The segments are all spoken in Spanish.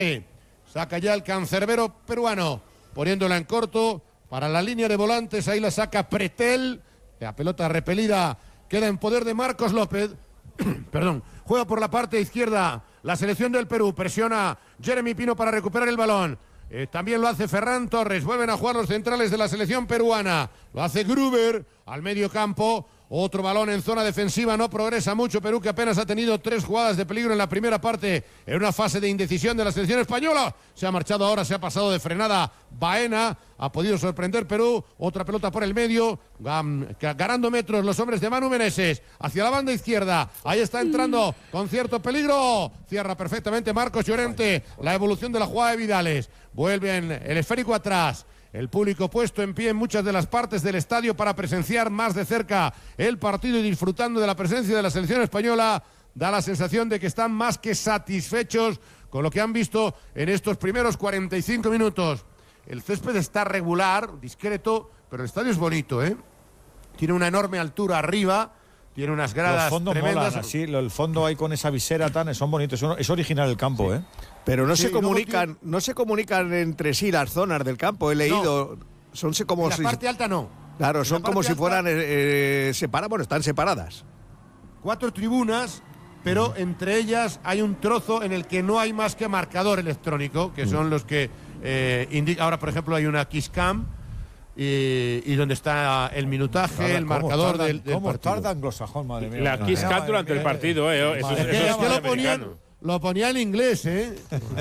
Saca ya el cancerbero peruano, poniéndola en corto para la línea de volantes. Ahí la saca Pretel. La pelota repelida queda en poder de Marcos López. Perdón. Juega por la parte izquierda la selección del Perú. Presiona Jeremy Pino para recuperar el balón. También lo hace Ferran Torres. Vuelven a jugar los centrales de la selección peruana. Lo hace Gruber al medio campo. Otro balón en zona defensiva, no progresa mucho Perú, que apenas ha tenido 3 jugadas de peligro en la primera parte, en una fase de indecisión de la selección española. Se ha marchado ahora, se ha pasado de frenada Baena, ha podido sorprender Perú. Otra pelota por el medio, ganando metros los hombres de Manu Meneses, hacia la banda izquierda. Ahí está entrando con cierto peligro. Cierra perfectamente Marcos Llorente, la evolución de la jugada de Vidales. Vuelven el esférico atrás. El público puesto en pie en muchas de las partes del estadio para presenciar más de cerca el partido y disfrutando de la presencia de la selección española. Da la sensación de que están más que satisfechos con lo que han visto en estos primeros 45 minutos. El césped está regular, discreto, pero el estadio es bonito, ¿eh? Tiene una enorme altura arriba, tiene unas gradas tremendas. Molan, así, el fondo ahí con esa visera son bonitos, es original el campo, ¿eh? Pero no se comunican entre sí las zonas del campo, he leído. No. En la parte alta no. Claro, son como si fueran separadas, bueno, están separadas. 4 tribunas, pero entre ellas hay un trozo en el que no hay más que marcador electrónico, que son los que indican. Ahora, por ejemplo, hay una Kiss Cam y donde está el minutaje, el marcador del partido. ¿Cómo tarda anglosajón, madre mía? La Kiss Cam durante el partido, Es que lo ponía en inglés, ¿eh?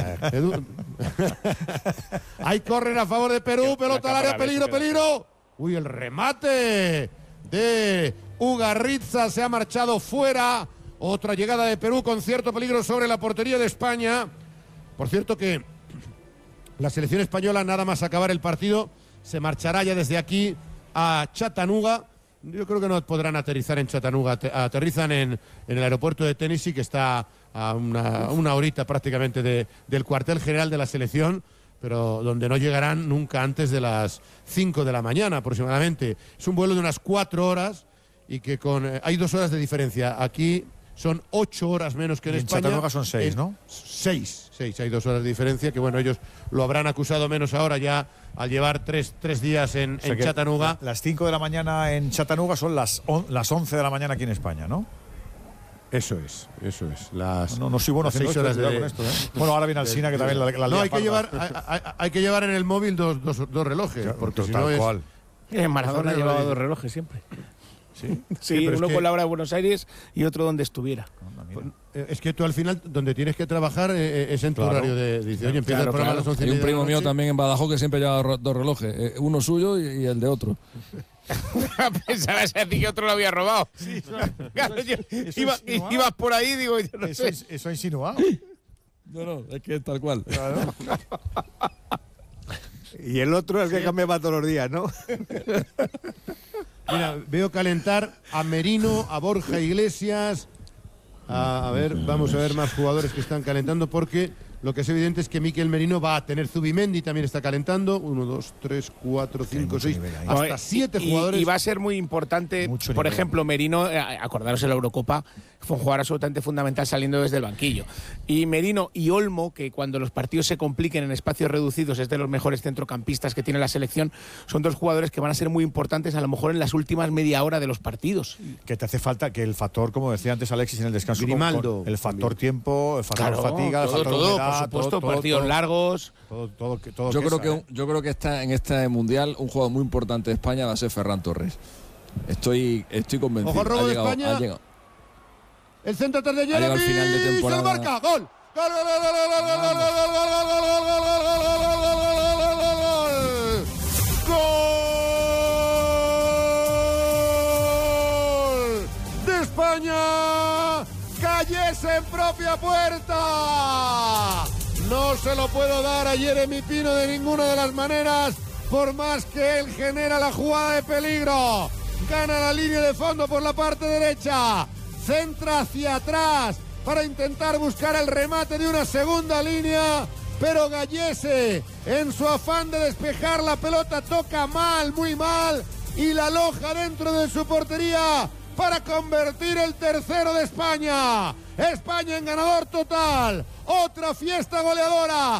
Ahí corren a favor de Perú, pelota al área, peligro. Uy, el remate de Ugarritza se ha marchado fuera. Otra llegada de Perú con cierto peligro sobre la portería de España. Por cierto que la selección española, nada más acabar el partido, se marchará ya desde aquí a Chattanooga. Yo creo que no podrán aterrizar en Chattanooga, aterrizan en el aeropuerto de Tennessee, que está a una horita prácticamente del cuartel general de la selección, pero donde no llegarán nunca antes de las 5 de la mañana aproximadamente. Es un vuelo de unas 4 horas y que hay 2 horas de diferencia. Aquí son 8 horas menos que en España. En Chattanooga son 6, ¿no? 6, hay 2 horas de diferencia, que bueno, ellos lo habrán acusado menos ahora ya al llevar 3 días en Chattanooga. Las 5 de la mañana en Chattanooga son las 11 de la mañana aquí en España, ¿no? Eso es. No soy bueno haciendo 6 horas con esto, ¿eh? Bueno, ahora viene Alsina, que también la no, hay que llevar en el móvil dos relojes, porque si no tal cual. Maradona llevaba 2 relojes siempre. Sí, uno con la hora de Buenos Aires y otro donde estuviera. Es que tú al final, donde tienes que trabajar es en tu horario de dice, oye, empieza el programa a las 11. Hay un primo mío también en Badajoz que siempre lleva 2 relojes, uno suyo y el de otro. Pensabas a ti que otro lo había robado. Sí, ibas por ahí, digo, yo no sé. Eso ha insinuado. No, es que es tal cual. Claro. Y el otro es el que cambiaba todos los días, ¿no? Mira, veo calentar a Merino, a Borja Iglesias. A ver, vamos a ver más jugadores que están calentando, porque lo que es evidente es que Mikel Merino va a tener. Zubimendi también está calentando. 1, 2, 3, 4, 5, 6, hasta 7 jugadores. Y va a ser muy importante, por ejemplo, Merino, acordaros en la Eurocopa, fue un jugador absolutamente fundamental saliendo desde el banquillo. Y Merino y Olmo, que cuando los partidos se compliquen en espacios reducidos es de los mejores centrocampistas que tiene la selección, son 2 jugadores que van a ser muy importantes a lo mejor en las últimas media hora de los partidos. Que te hace falta que el factor, como decía antes Alexis en el descanso, Grimaldo, el factor tiempo, el factor fatiga, el factor humedad, por supuesto, partidos largos. Todo Yo creo que en este mundial un jugador muy importante de España va a ser Ferran Torres. Estoy convencido. Ojo, robo de España. El centro atrás de Jeremy. Ha llegado al final de temporada. Se marca. ¡Gol! ¡Gol de España! ¡Cayese en propia puerta! No se lo puedo dar a Jeremy Pino de ninguna de las maneras, por más que él genera la jugada de peligro. Gana la línea de fondo por la parte derecha. Centra hacia atrás para intentar buscar el remate de una segunda línea, pero Gallese, en su afán de despejar la pelota, toca mal, muy mal, y la aloja dentro de su portería para convertir el tercero de España. España en ganador total. Otra fiesta goleadora